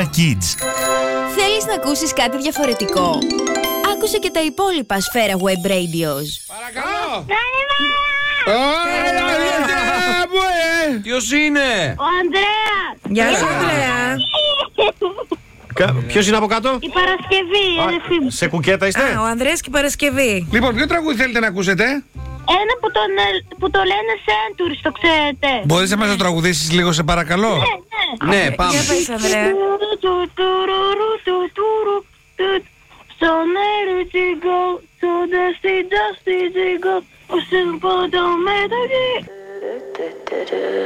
Kids. Θέλεις να ακούσεις κάτι διαφορετικό? Άκουσε και τα υπόλοιπα Σφαίρα Web Radios. Παρακαλώ! Ποιος είναι? Ο Ανδρέας! Γεια σου, Ανδρέα. Ποιος είναι από κάτω? Η Παρασκευή, η αδερφή μου. Σε κουκέτα είστε? Ο Ανδρέας και η Παρασκευή. Λοιπόν, ποιο τραγούδι θέλετε να ακούσετε? Ένα που το λένε Centuries, το ξέρετε. Μπορείς να μας το τραγουδήσεις λίγο, σε παρακαλώ? Ναι, πάμε. Για πες, Ανδρέα. So near to go, so dusty to go. Oh, simple don't matter.